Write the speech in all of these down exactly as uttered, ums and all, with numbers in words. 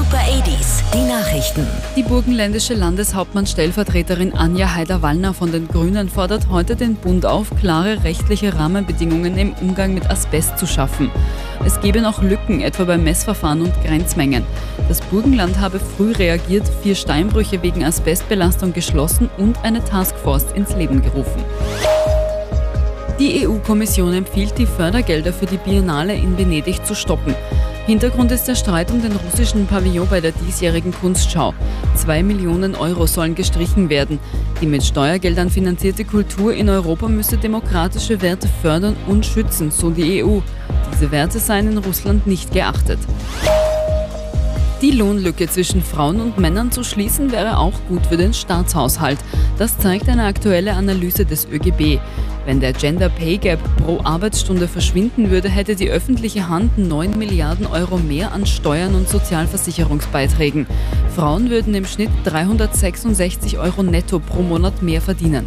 Super achtziger, die Nachrichten. Die burgenländische Landeshauptmann-Stellvertreterin Anja Haider-Wallner von den Grünen fordert heute den Bund auf, klare rechtliche Rahmenbedingungen im Umgang mit Asbest zu schaffen. Es gebe noch Lücken, etwa beim Messverfahren und Grenzmengen. Das Burgenland habe früh reagiert, vier Steinbrüche wegen Asbestbelastung geschlossen und eine Taskforce ins Leben gerufen. Die E U-Kommission empfiehlt, die Fördergelder für die Biennale in Venedig zu stoppen. Hintergrund ist der Streit um den russischen Pavillon bei der diesjährigen Kunstschau. Zwei Millionen Euro sollen gestrichen werden. Die mit Steuergeldern finanzierte Kultur in Europa müsse demokratische Werte fördern und schützen, so die E U. Diese Werte seien in Russland nicht geachtet. Die Lohnlücke zwischen Frauen und Männern zu schließen, wäre auch gut für den Staatshaushalt. Das zeigt eine aktuelle Analyse des Ö G B. Wenn der Gender Pay Gap pro Arbeitsstunde verschwinden würde, hätte die öffentliche Hand neun Milliarden Euro mehr an Steuern und Sozialversicherungsbeiträgen. Frauen würden im Schnitt dreihundertsechsundsechzig Euro netto pro Monat mehr verdienen.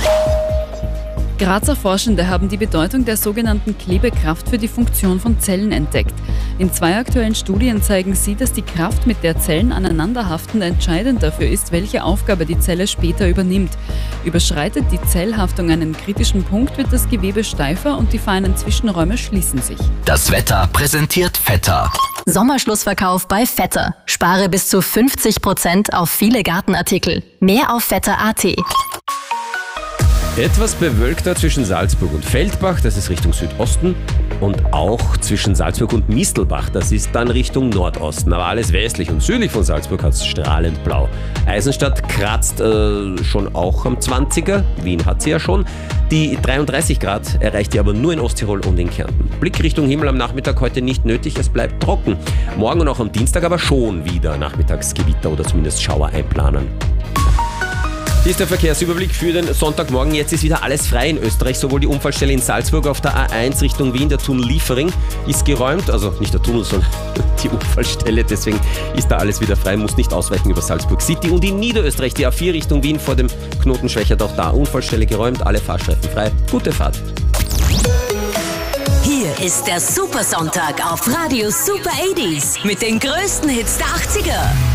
Grazer Forschende haben die Bedeutung der sogenannten Klebekraft für die Funktion von Zellen entdeckt. In zwei aktuellen Studien zeigen sie, dass die Kraft, mit der Zellen aneinander haften, entscheidend dafür ist, welche Aufgabe die Zelle später übernimmt. Überschreitet die Zellhaftung einen kritischen Punkt, wird das Gewebe steifer und die feinen Zwischenräume schließen sich. Das Wetter präsentiert Vetter. Sommerschlussverkauf bei Vetter. Spare bis zu fünfzig Prozent auf viele Gartenartikel. Mehr auf vetter punkt a t. Etwas bewölkter zwischen Salzburg und Feldbach, das ist Richtung Südosten, und auch zwischen Salzburg und Mistelbach, das ist dann Richtung Nordosten. Aber alles westlich und südlich von Salzburg hat es strahlend blau. Eisenstadt kratzt äh, schon auch am zwanziger, Wien hat sie ja schon. Die dreiunddreißig Grad erreicht ihr aber nur in Osttirol und in Kärnten. Blick Richtung Himmel am Nachmittag heute nicht nötig, es bleibt trocken. Morgen und auch am Dienstag aber schon wieder Nachmittagsgewitter oder zumindest Schauer einplanen. Hier ist der Verkehrsüberblick für den Sonntagmorgen. Jetzt ist wieder alles frei in Österreich. Sowohl die Unfallstelle in Salzburg auf der A eins Richtung Wien, der Tunnel Liefering, ist geräumt. Also nicht der Tunnel, sondern die Unfallstelle. Deswegen ist da alles wieder frei. Muss nicht ausweichen über Salzburg City. Und in Niederösterreich die A vier Richtung Wien vor dem Knoten Schwächert. Auch da Unfallstelle geräumt. Alle Fahrstreifen frei. Gute Fahrt. Hier ist der Supersonntag auf Radio Super achtziger mit den größten Hits der achtziger.